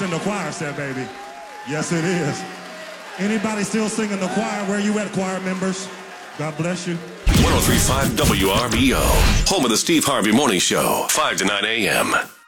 in the choir said, baby. Yes, it is. Anybody still singing the choir? Where you at, choir members? God bless you. 103.5 WRBO, home of the Steve Harvey Morning Show, 5 to 9 a.m.